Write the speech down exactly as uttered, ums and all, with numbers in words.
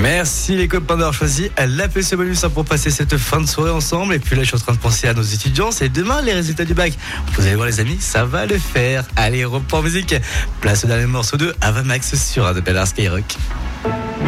Merci les copains d'avoir choisi l'A P C Bonus pour passer cette fin de soirée ensemble. Et puis là, je suis en train de penser à nos étudiants. C'est demain les résultats du bac. Vous allez voir les amis, ça va le faire. Allez, report musique. Place au dernier morceau de Ava Max sur un de Skyrock.